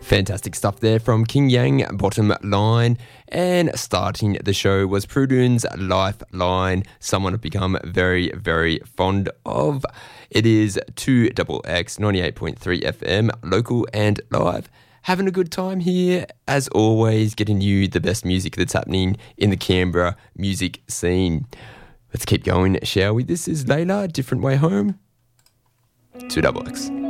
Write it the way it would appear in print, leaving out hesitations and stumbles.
Fantastic stuff there from King Yang, Bottom Line. And starting the show was Prudhoe's Lifeline, someone I've become very, very fond of. It is 2XX 98.3 FM, local and live. Having a good time here, as always, getting you the best music that's happening in the Canberra music scene. Let's keep going, shall we? This is Layla, Different Way Home, 2XX.